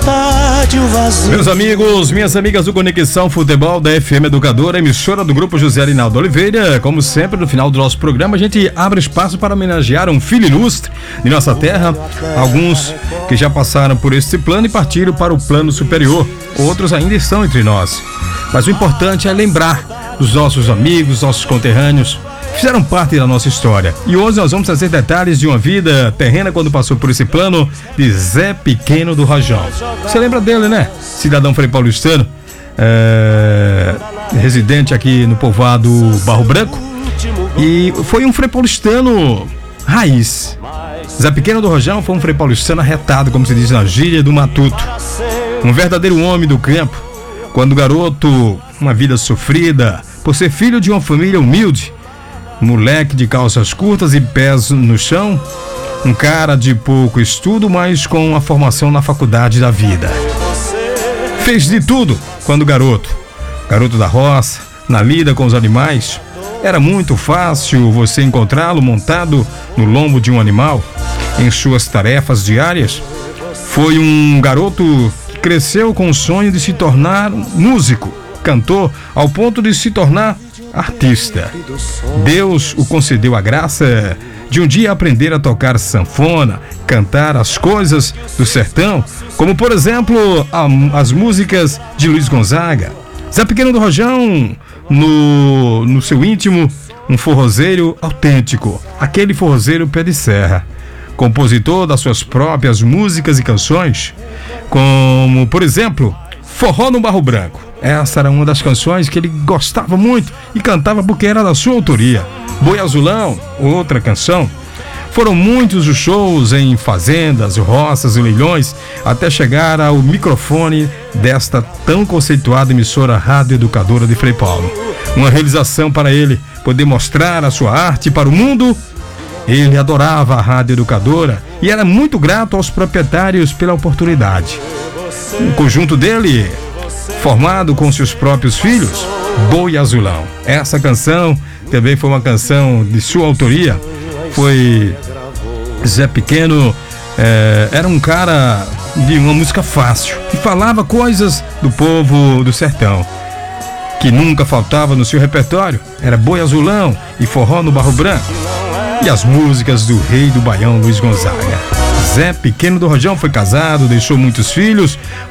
estádio vazio. Meus amigos, minhas amigas do Conexão Futebol da FM Educadora, emissora do Grupo José Arinaldo Oliveira, como sempre, no final do nosso programa, a gente abre espaço para homenagear um filho ilustre de nossa terra, alguns que já passaram por este plano e partiram para o plano superior, outros ainda estão entre nós. Mas o importante é lembrar dos nossos amigos, nossos conterrâneos, fizeram parte da nossa história. E hoje nós vamos trazer detalhes de uma vida terrena quando passou por esse plano de Zé Pequeno do Rojão. Você lembra dele, né? Cidadão frei paulistano, residente aqui no povoado Barro Branco, e foi um frei paulistano raiz. Zé Pequeno do Rojão foi um frei paulistano arretado, como se diz na gíria do matuto. Um verdadeiro homem do campo. Quando garoto, uma vida sofrida, por ser filho de uma família humilde, moleque de calças curtas e pés no chão, um cara de pouco estudo, mas com uma formação na faculdade da vida. Fez de tudo quando garoto da roça, na lida com os animais. Era muito fácil você encontrá-lo montado no lombo de um animal em suas tarefas diárias. Foi um garoto que cresceu com o sonho de se tornar músico, cantor, ao ponto de se tornar artista. Deus o concedeu a graça de um dia aprender a tocar sanfona, cantar as coisas do sertão, como por exemplo as músicas de Luiz Gonzaga. Zé Pequeno do Rojão, no seu íntimo, um forrozeiro autêntico, aquele forrozeiro pé de serra, compositor das suas próprias músicas e canções, como por exemplo Forró no Barro Branco. Essa era uma das canções que ele gostava muito e cantava porque era da sua autoria. Boi Azulão, outra canção. Foram muitos os shows em fazendas, roças e leilões, até chegar ao microfone desta tão conceituada emissora Rádio Educadora de Frei Paulo. Uma realização para ele poder mostrar a sua arte para o mundo. Ele adorava a Rádio Educadora e era muito grato aos proprietários pela oportunidade. O conjunto dele, formado com seus próprios filhos, Boi Azulão. Essa canção também foi uma canção de sua autoria. Foi Zé Pequeno, era um cara de uma música fácil, que falava coisas do povo do sertão, que nunca faltava no seu repertório. Era Boi Azulão e Forró no Barro Branco, e as músicas do rei do Baião, Luiz Gonzaga. Zé Pequeno do Rojão foi casado, deixou muitos filhos,